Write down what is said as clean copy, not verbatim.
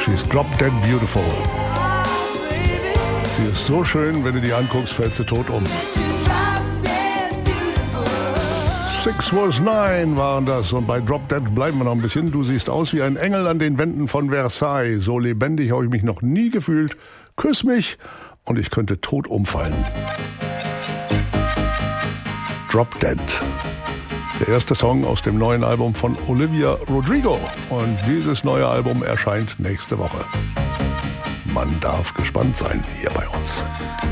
She's Drop Dead Beautiful. Sie ist so schön, wenn du die anguckst, fällst du tot um. 6 was 9 waren das und bei Drop Dead bleiben wir noch ein bisschen. Du siehst aus wie ein Engel an den Wänden von Versailles. So lebendig habe ich mich noch nie gefühlt. Küss mich und ich könnte tot umfallen. Drop Dead. Der erste Song aus dem neuen Album von Olivia Rodrigo. Und dieses neue Album erscheint nächste Woche. Man darf gespannt sein hier bei uns.